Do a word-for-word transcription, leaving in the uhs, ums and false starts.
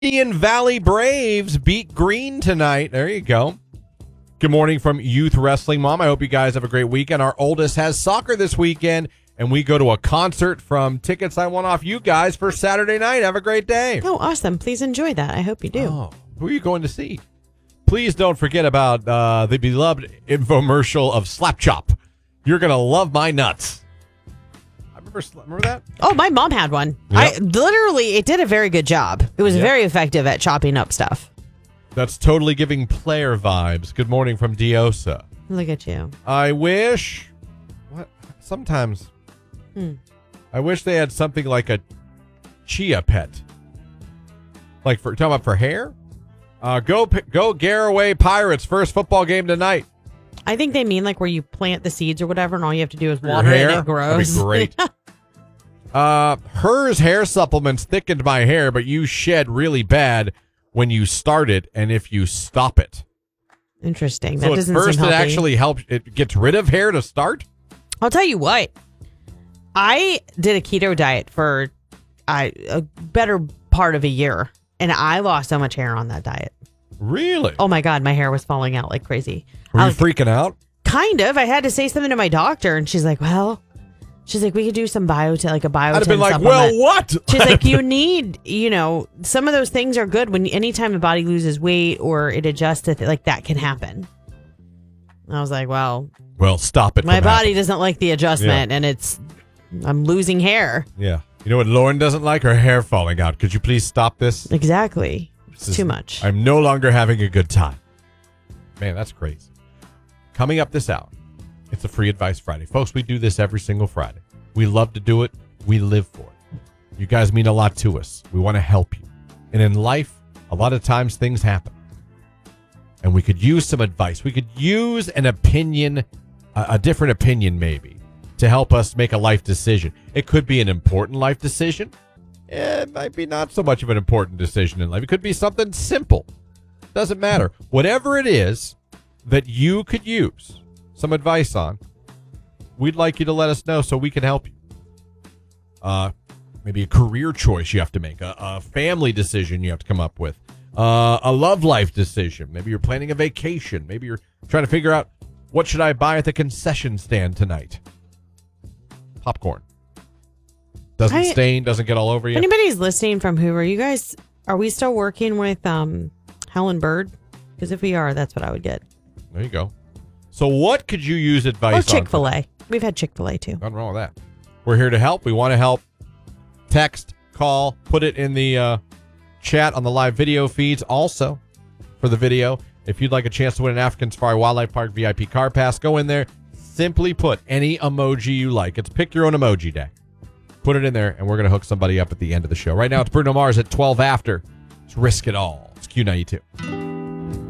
Indian Valley Braves beat Green tonight. There you go. Good morning from Youth Wrestling Mom. I hope you guys have a great weekend. Our oldest has soccer this weekend, and we go to a concert from tickets I won off you guys for Saturday night. Have a great day. Oh, awesome. Please enjoy that. I hope you do. Oh, who are you going to see? Please don't forget about uh, the beloved infomercial of Slap Chop. You're going to love my nuts. I remember, remember that? Oh, my mom had one. Yep. I literally, it did a very good job. It was Yep. very effective at chopping up stuff. That's totally giving player vibes. Good morning from Diosa. Look at you. I wish, what? Sometimes, Hmm. I wish they had something like a chia pet. Like for talking about for hair. Uh, go go Garaway Pirates first football game tonight. I think they mean like where you plant the seeds or whatever, and all you have to do is Your water it hair? and it grows. That'd be great. uh, hers hair supplements thickened my hair, but you shed really bad when you start it, and if you stop it. Interesting. So That at doesn't first seem it healthy. actually helps. It gets rid of hair to start. I'll tell you what. I did a keto diet for uh, a better part of a year, and I lost so much hair on that diet. Really? Oh my God, my hair was falling out like crazy. Were I you was, freaking out? kind of. I had to say something to my doctor, and she's like, well, she's like, we could do some biotin, like a biotin I'd have been like, supplement. well, what? She's like, you need, you know, some of those things are good when anytime the body loses weight or it adjusts to th- like that can happen. I was like, well, Well, stop it. my from body happening. doesn't like the adjustment, and it's, I'm losing hair. Yeah. You know what Lauren doesn't like? Her hair falling out. Could you please stop this? Exactly. It's This is- too much. I'm no longer having a good time. Man, that's crazy. Coming up this hour, it's a Free Advice Friday. Folks, we do this every single Friday. We love to do it. We live for it. You guys mean a lot to us. We want to help you. And in life, a lot of times things happen. And we could use some advice. We could use an opinion, a, a different opinion maybe, to help us make a life decision. It could be an important life decision. It might be not so much of an important decision in life. It could be something simple. Doesn't matter. Whatever it is that you could use some advice on, we'd like you to let us know so we can help you. Uh, maybe a career choice you have to make, a, a family decision you have to come up with, uh, a love life decision. Maybe you're planning a vacation. Maybe you're trying to figure out what should I buy at the concession stand tonight. Popcorn. Doesn't I- stain, doesn't get all over If you. anybody's listening from Hoover, you guys, are we still working with um, Helen Bird? Because if we are, that's what I would get. There you go. So what could you use advice Or on? Chick-fil-A. We've had Chick-fil-A too. Nothing wrong with that. We're here to help. We want to help. Text, call, put it in the uh, chat on the live video feeds. Also, for the video, if you'd like a chance to win an African Safari Wildlife Park V I P car pass, go in there. Simply put any emoji you like. It's pick your own emoji day. Put it in there, and we're going to hook somebody up at the end of the show. Right now, it's Bruno Mars at twelve after. Let's risk it all. It's Q ninety-two.